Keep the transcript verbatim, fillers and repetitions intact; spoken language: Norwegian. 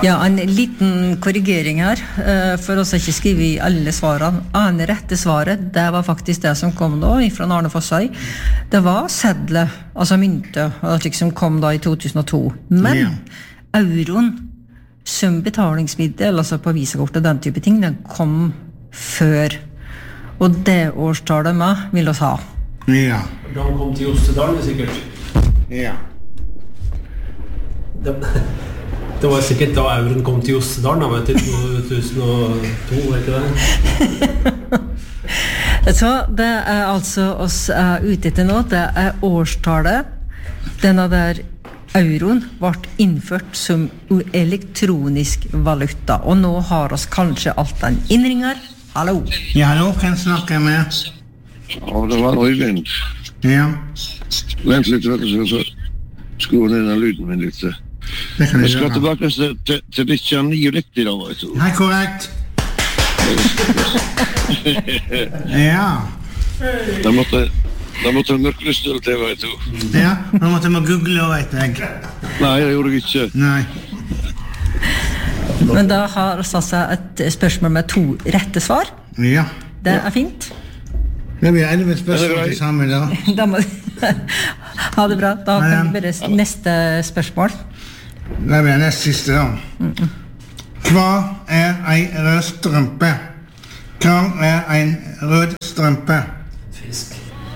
Ja, en liten korrigering her, for oss ikke skrive I alle svarene. Ane rette svaret, det var faktisk det som kom da, fra Arne Fossøy. Det var sedle, altså mynte, som kom da I to tusen og to. Men ja. Euroen, som betalingsmiddel, altså på visakortet, den type ting, den kom før. Og det årstallet med vil oss ha. Ja. Da han kom til Jostedalen, sikkert. Ja. Det, det var sikkert da euroen kom til Jostedalen, da, vet du, to tusen og to, var ikke det? Så det er altså oss er ute etter nå, det er årstallet. Denne der euroen ble innført som elektronisk valuta, og nå har oss kanskje alt en innringer. Hallo? Ja, hallo, kan jeg snakke med? Ja, det var Øyvind. Ja. Vent litt, vet du, så skru ned den lyden min litt. Det kan jeg gjøre. skal tilbake til, til, til nittionio riktig da, vet du. Hei, korrekt. Ja. Da måtte, da måtte jeg mørklystøl til, vet du. Ja, da måtte jeg må google, vet jeg. Nei, jeg gjorde det ikke. Nei. Men da har oss altså et spørsmål med to rette svar. Ja. Det er fint. Det blir elleve spørsmål til sammen da. Da må ha det bra. Da kan vi bare neste spørsmål. Det blir neste siste da. Mm-mm. Hva er en rød strømpe? Hva er en rød strømpe?